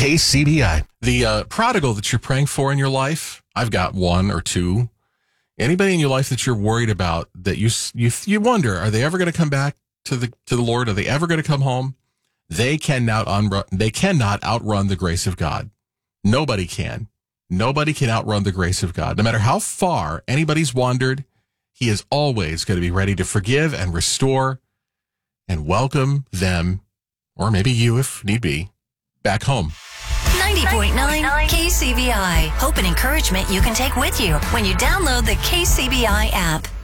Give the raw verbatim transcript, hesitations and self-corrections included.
K C B I. The uh, prodigal that you're praying for in your life, I've got one or two. Anybody in your life that you're worried about, that you you you wonder, are they ever going to come back to the to the Lord? Are they ever going to come home? They cannot unrun, they cannot outrun the grace of God. Nobody can. Nobody can outrun the grace of God. No matter how far anybody's wandered, he is always going to be ready to forgive and restore and welcome them, or maybe you if need be, back home. ninety point nine K C B I. Hope and encouragement you can take with you when you download the K C B I app.